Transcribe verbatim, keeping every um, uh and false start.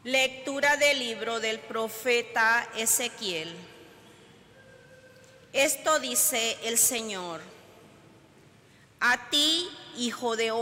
Lectura del libro del profeta Ezequiel. Esto dice el Señor: a ti, hijo de